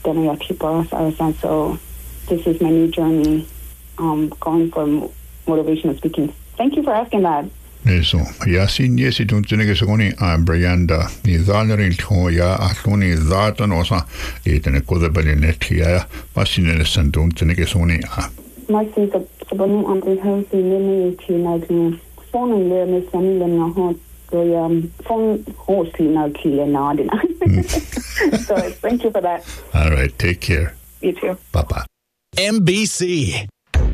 Dana Yachipa Arasan. So this is my new journey going for motivational speaking. Thank you for asking that. So, yasin yesi tuntunige sogoni Brianda ni zalerin toya atloni zatan osa etene kodabali netia pasinele santuntunige sogoni Martin sabonu andre house ni ni phone and le me sami le na ho so phone host na kile na dina. So thank you for that. All right, take care. You too. Bye-bye. MBC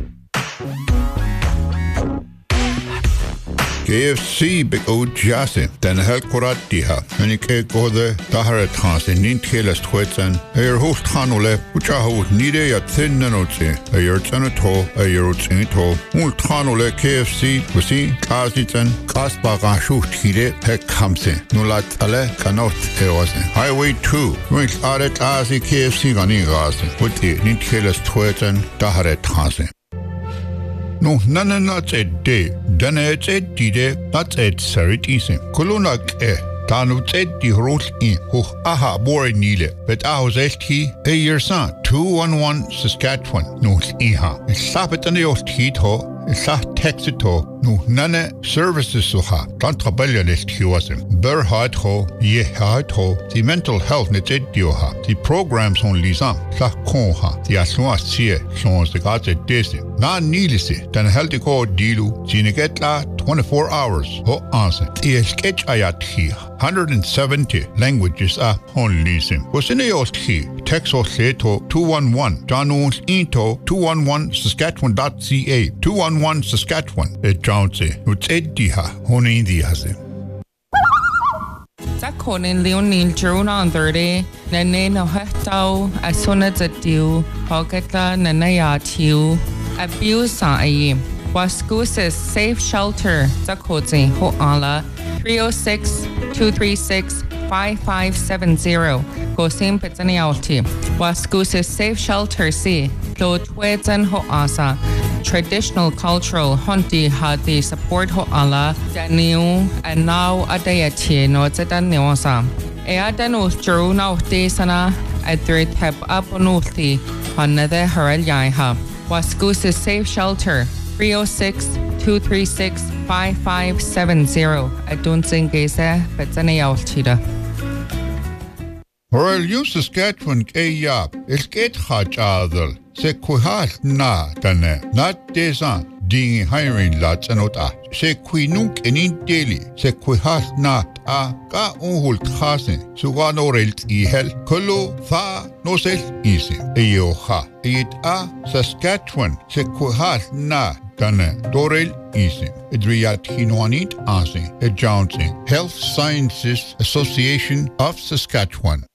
KFC big old jasse den helt koratiha men ik gode dahare transe nin teles twetsen host hanole ucha ho nide ya thinnenotse tanato tsinto mul tranole KFC kusi kasiten kasbaga shuhtire pek kamse nulat ale kanot eosen highway 2 mit are kasi KFC gani gase uti nin teles twetsen dahare transe. No, none not a day. Then it's a dide, not a serities. Kolonak Tanu said the rose in who aha bore nile, but I was ST a year son, 211 Saskatchewan, no iha. Stop it on the old heat ho, sa texito, no none services soha, tantrabellianist he was him. Burr hard ho, ye hard ho, the mental health net dioha, the programs on Lisa, la conha, the asnoa see, sons the gods at Disney. Na nilisi, then held the code dilu, zinegetla 24 hours, ho answer. The sketch ayat here. 170 languages are on leasing. Was in the old key, Texas Leto 211, Janus Into 211 Saskatchewan.ca 211 Saskatchewan, Jounce, Utsediha, Honindiase. Zakonin Leonil Juna on 30, Nane no Hetau, as soon as a dew, Hogeta Nanayatiu, abuse a Waskusis Safe Shelter, Zakozi, Hoala. 306-236-5570. Gosim Pizzanialti. Waskusis Safe Shelter C. Lotwedzan Hoasa. Traditional cultural hunti hati support hoala. Daniu and now adayati no zedaniosa. Eadanus Juruna desana adrit heb aponulti another Harelyaiha. Waskusis Safe Shelter 306-236-5570. I don't think it's but it's any altida. Horal you Saskatchewan yap. It's get hach adel. Se kuhat na dane. Not desan. Ding hiring lots and ota. Se quinunk in daily. Se kuhat na a ka unhul trasen. Sugano relt ihel. Kolo tha no sel easy. Eyoha. It a Saskatchewan. Se kuhat na. Dorel Easy, Edriat Hinoanit Asi, Johnson, Health Sciences Association of Saskatchewan.